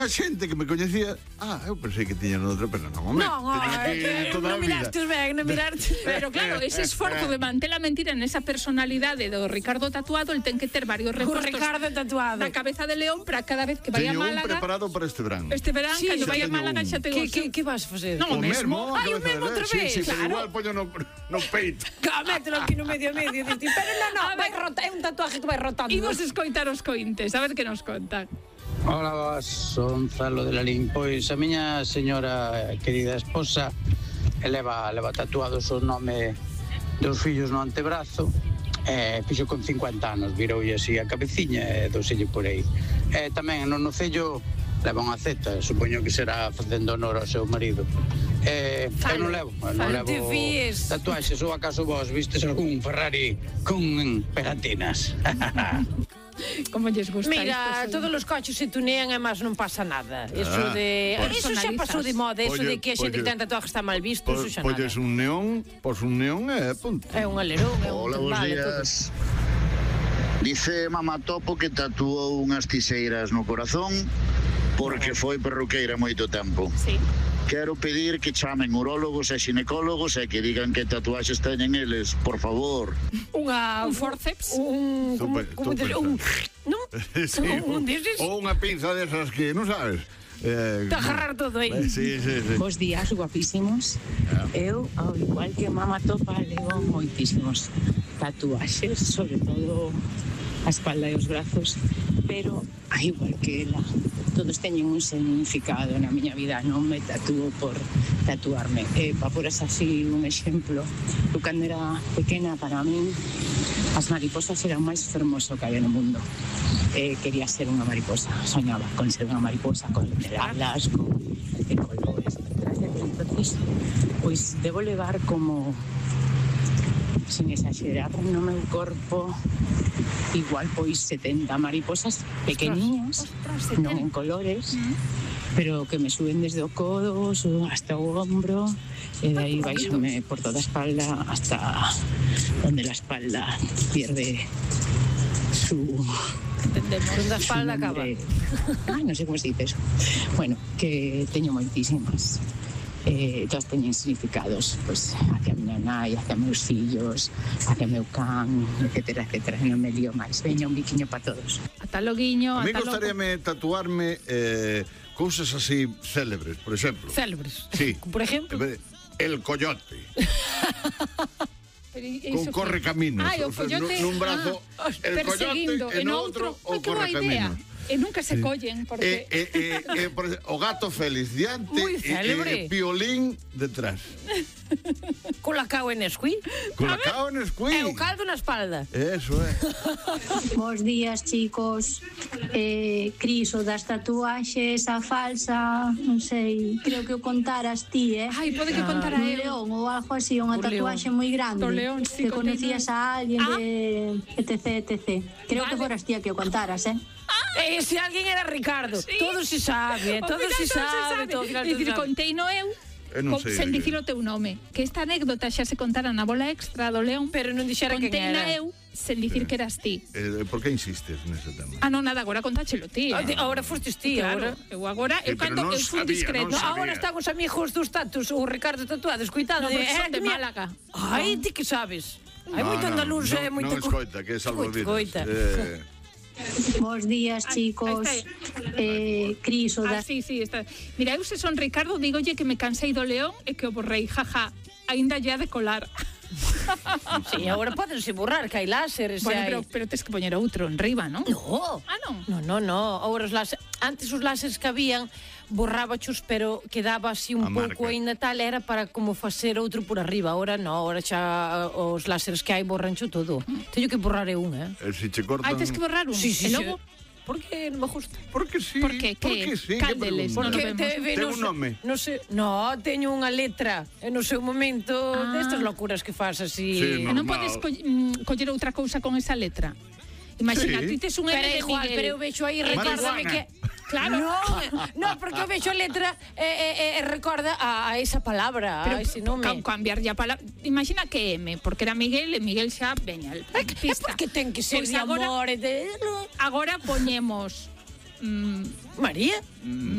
A xente que me coñecía, eu pensei que tiñan outra, pero non, home. Non mirastes ben, non mirastes. Pero claro, ese esforzo de manter a mentira nesa personalidade do Ricardo tatuado, el ten que ter varios repostos Ricardo tatuado na cabeza de León para cada vez que vai a Málaga. Teño un preparado para este verán. Este verán, cando vai a Málaga xa ten Que vas facer? Non, o mesmo. O mesmo outra vez. Sí, pero igual poño no peito. Mételo aquí no medio. Pero non, vai rotar, é un tatuaje que vai rotando. Imos escoitar os cointes, a ver que nos contan. Hola, son Zalo de Lalín. Pois a miña señora querida esposa leva tatuados o nome dos fillos no antebrazo. Fixo con 50 anos, viroulle así a cabeciña e douselle por aí. Tamén no nocello leva unha zeta, supoño que será facendo honor ao seu marido. Eu non levo tatuaxes, ou acaso vos vistes algún Ferrari con pegatinas? Como lles gusta isto? Mira, todos os coches se tunean e máis non pasa nada. Eso xa pasou de moda, eso de que a xente que ten tatuaje está mal visto, eso xa nada. Polles un neón, e punto. É un alerón, é un Hola, bons días. Dice Mamá Topo que tatuou unhas tiseiras no corazón porque foi perruqueira moito tempo. Sí. Quero pedir que chamen urólogos e xinecólogos e que digan que tatuaxes teñen eles, por favor. Un forceps. Un deses. Ou unha pinza desas que non sabes. Te agarrar todo aí. Sí. Bos días, guapísimos. Eu, ao igual que Mamá Topa, levo moitísimos tatuaxes, sobre todo a espalda e os brazos, pero, a igual que ela, todos teñen un significado na miña vida, non me tatúo por tatuarme. Pa poras así un exemplo, eu cando era pequena, para min, as mariposas eran máis fermoso que había no mundo. Quería ser unha mariposa, soñaba con ser unha mariposa, con alas, con colores, entonces, pois debo levar como, sin exagerar, no meu corpo igual pois 70 mariposas pequeniñas, non en colores, pero que me suben desde o codo hasta o hombro e de aí baixome por toda a espalda hasta donde la espalda pierde su... Donde a espalda acaba. Non sei como se dice eso. Bueno, que teño moitísimas. Todas teñen significados, pues, hacia a miña nai, hacia meus fillos, hacia meu can, etcétera. Non me lío máis. Veña, un biquiño para todos. Ata loguiño, A mí ata logo. gustaríame tatuarme cousas así célebres, por exemplo. Célebres. Sí. Por exemplo. El coyote. Con correcaminos. O coyote. Nun brazo, el coyote, e no outro, o correcaminos. E nunca se collen, porque... O gato Félix diante e Piolín detrás. Colacao en Nesquí. Colacao en Nesquí. E o caldo na espalda. Eso é. Bos días, chicos. Cris, o das tatuaxes, a falsa, non sei, creo que o contaras ti, Ai, pode que contara un eu. león ou algo así, unha tatuaxe moi grande. Do león, sí, que conocías a alguén de etc. Creo que foras ti a que o contaras, Se alguén era Ricardo. Todo se sabe, todo se sabe. Dicir, contei no eu, sen dicir o teu nome. Que esta anécdota xa se contara na bola extra do león, pero non dixera quen era. Contei na eu, sen dicir que eras ti. Por que insistes nese tema? Non, nada, agora contáchelo ti. Agora fostes ti, agora. Eu agora, eu fui discreto. Agora están os amigos dos tatus, o Ricardo tatuado, escoitado. Son de Málaga. Ai, ti que sabes? Hai moito andaluz, moito... Non escoita, que é salvavidas. Bos días, chicos. Cris, o das... Sí, está. Mira, eu se son Ricardo, dígolle que me cansei do león e que o borrei, jaja, aínda lle ha de colar. Sí, agora podense borrar, que hai láseres. Bueno, pero tes que poñer outro en riba, non? No. Non? No. Agora os láseres, antes os láseres que habían borrábachos, pero quedaba así un pouco aínda tal, era para como facer outro por arriba. Agora non, agora xa os láseres que hai borrancho todo. Teño que borrar un, Se che cortan... Ai, tes que borrar un. Sí. E logo... Por que non me gusta? Porque sí. Por que? Cáldeles. Porque ten un nome. Non sei, teño unha letra no seu momento destas locuras que faz así. Non podes coller outra cousa con esa letra. Imagina, ti tes un M de Miguel. Pero eu vexo aí, recórdame que... Claro. No, porque eu vexo a letra e recorda a esa palabra, a ese nome. Cambiar a palabra. Imagina que M, porque era Miguel e Miguel xa veña. É porque ten que ser de amor e de... Agora poñemos... María?